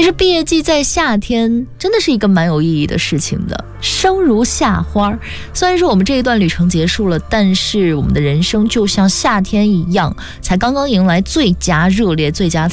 实毕业季在夏天真的是一个蛮有意义的事情的，生如夏花。虽然说我们这一段旅程结束了，但是我们的人生就像夏天一样，才刚刚迎来最佳热烈、最佳